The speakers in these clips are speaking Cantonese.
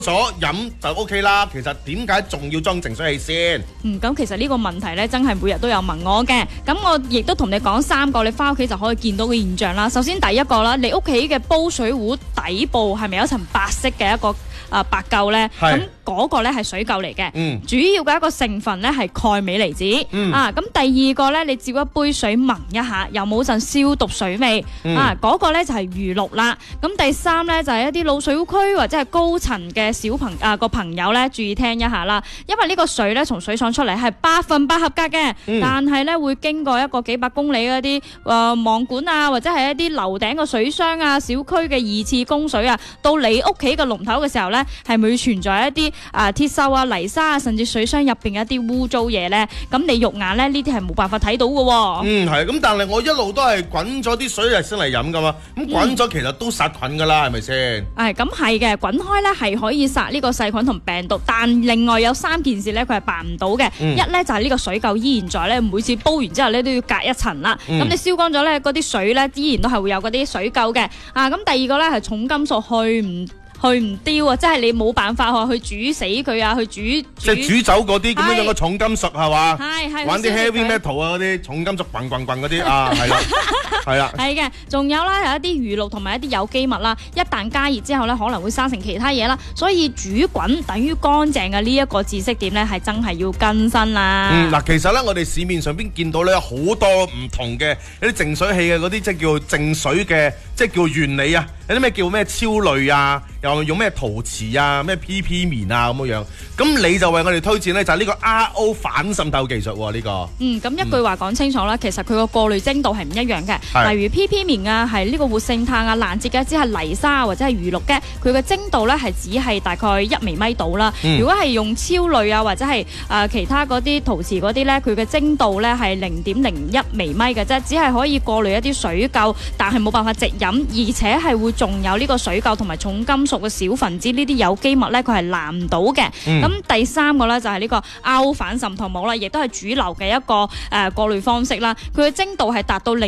咗飲就 OK 啦，其實點解仲要裝淨水器先？ 咁其實呢個問題呢，真係每日都有問我嘅。咁我亦都同你講3個，你翻屋企就可以見到嘅現象啦。首先第一個啦，你屋企嘅煲水壺底部係咪有一層白色嘅一個白垢呢？咁嗰個呢係水垢嚟嘅。主要嘅一個成分呢係鈣鎂離子。咁第二個呢，你照一杯水聞一下，有冇陣消毒水味？嗰個呢就係餘氯啦。咁第三呢，就係一啲老水區或者係高層嘅小朋友咧，注意聽一下啦，因為呢個水咧從水廠出嚟係100%合格嘅，但係咧會經過一個幾百公里嗰啲網管啊，或者係一啲樓頂嘅水箱啊、小區嘅2次供水啊，到你屋企嘅龍頭嘅時候咧，係咪會存在一啲鐵鏽啊、泥沙啊，甚至水箱入邊嘅一啲污糟嘢咧？咁你肉眼咧呢啲係冇辦法睇到嘅喎。 係咁，但係我一路都係滾咗啲水嚟先嚟飲噶嘛，咁滾咗其實都殺菌噶啦，係咪先？ 咁係嘅，滾開咧係可以殺呢個細菌同病毒，但另外有3件事咧，佢係辦唔到嘅。一咧就係呢個水垢依然在咧，每次煲完之後咧都要隔一層啦。咁你燒乾咗咧，嗰啲水咧依然都係會有嗰啲水垢嘅。咁第二個咧係重金屬去唔掉啊，即係你冇辦法去煮死佢啊，去煮即係煮走嗰啲咁樣嘅重金屬係嘛？ 係玩啲 heavy metal 啊，嗰啲重金屬滾嗰啲啊，係啦，係啦。 係嘅，仲有啦，係一啲餘氯同埋一啲有機物啦，一旦加熱之後咧，可能會生成其他嘢啦，所以煮滾等於乾淨嘅呢一個知識點咧，係真係要更新啦。 嗱，其實咧，我哋市面上邊見到咧，好多唔同嘅一啲淨水器嘅嗰啲，即係叫淨水嘅，即係叫原理啊，有啲咩叫咩超濾啊？又用咩陶瓷啊、咩 PP 棉啊咁樣，咁你就為我哋推薦呢，就係呢個 RO 反滲透技術喎，呢個。咁一句話講清楚啦，其實佢個過濾精度係唔一樣嘅。例如 PP 棉啊，係呢個活性炭啊，攔截嘅只係泥沙或者係餘氯嘅，佢嘅精度呢係只係大概1微米度啦。如果係用超濾啊或者係其他嗰啲陶瓷嗰啲呢，佢嘅精度呢係0.01微米嘅啫，只係可以過濾一啲水垢，但係冇辦法直飲，而且係會仲有呢個水垢同埋重金屬嘅小分子呢啲有機物咧，佢係攔唔到嘅。咁第3個咧就係呢個 RO 反滲透膜啦，亦都係主流嘅一個過濾方式啦。佢嘅精度係達到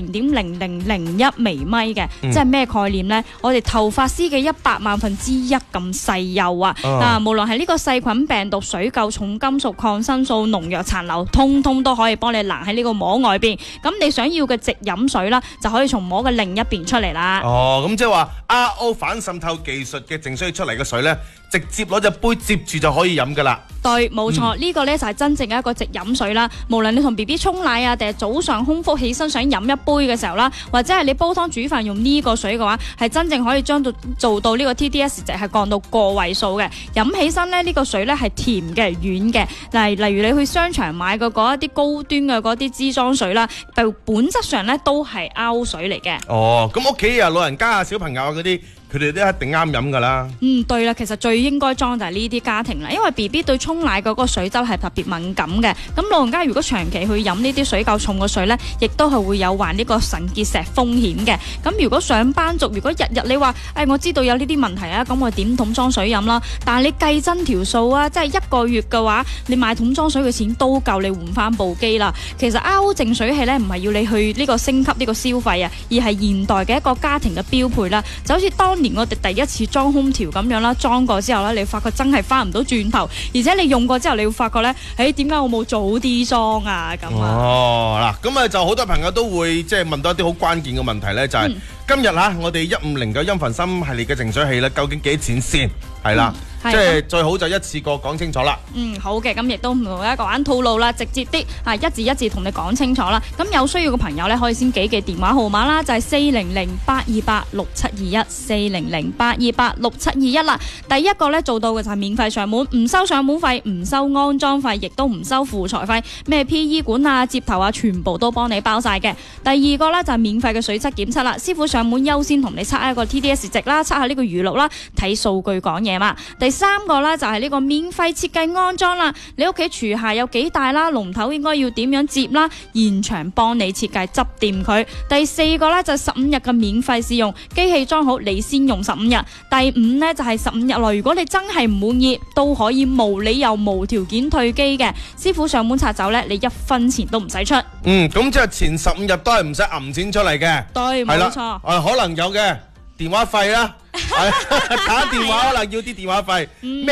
0.0001微米嘅，即係咩概念呢？我哋頭髮絲嘅100萬分之一咁細幼啊！無論係呢個細菌、病毒、水垢、重金屬、抗生素、農藥殘留，通通都可以幫你攔喺呢個膜外邊。咁你想要嘅直飲水啦，就可以從膜嘅另一邊出嚟啦。咁即係話 RO 反滲透技術嘅淨水器出嚟嘅水呢，直接攞隻杯接住就可以飲噶啦。 對，冇錯，呢個呢就係真正嘅一個直飲水啦。無論你同 BB 沖奶啊，定係早上空腹起身想飲一杯嘅時候啦，或者係你煲湯煮飯用呢個水嘅話，係真正可以做到呢個 TDS 值係降到個位數嘅。飲起身呢個水呢係甜嘅、軟嘅。例如你去商場買嘅嗰一啲高端嘅嗰啲支裝水啦，本質上呢都係 RO 水嚟嘅。 咁屋企老人家啊、小朋友嗰啲，佢哋都一定啱飲噶啦。 對啦，其實最應該裝就係呢啲家庭啦，因為 BB 對沖奶嗰個水質係特別敏感嘅。咁老人家如果長期去飲呢啲水較重嘅水呢，亦都係會有患呢個腎結石風險嘅。咁如果上班族，如果日日你話，我知道有呢啲問題啊，咁我點桶裝水飲啦？但係你計真條數啊，即係1個月嘅話，你買桶裝水嘅錢都夠你換翻部機啦。其實 RO 淨水器呢，唔係要你去呢個升級呢個消費啊，而係現代嘅一個家庭嘅標配啦。就好似當年我哋第一次裝空調咁樣啦，裝過之後咧，你發覺真係翻唔到轉頭，而且你用過之後，你會發覺咧，點解我冇早啲裝啊？咁咁啊就好多朋友都會即係問到一啲好關鍵嘅問題咧，就係今日我哋1509音頻心系列嘅淨水器咧，究竟幾錢先？係啦。即係最好就一次過講清楚啦。 好嘅，咁亦都唔同一個玩套路啦，直接啲一字一字同你講清楚啦。咁有需要嘅朋友咧，可以先記電話號碼啦，就係400-828-6721，400-828-6721啦。第一個咧做到嘅就係免費上門，唔收上門費，唔收安裝費，亦都唔收輔材費，咩 PE 管啊、接頭啊，全部都幫你包晒嘅。第二個咧就係免費嘅水質檢測啦，師傅上門優先同你測一個 TDS 值啦，測下呢個餘氯啦，睇數據講嘢嘛。第3個咧就係呢個免費設計安裝啦，你屋企廚下有幾大啦，龍頭應該要點樣接啦，現場幫你設計執掂佢。第4個咧就係15日嘅免費試用，機器裝好你先用15日。第5呢就係15日內，如果你真係唔滿意，都可以無理由無條件退機嘅，師傅上門拆走咧，你1分錢都唔使出。 咁即係前15日都係唔使揞錢出嚟嘅。 對，冇錯。 可能有嘅。 電話費啦，係打電話可能要啲電話費。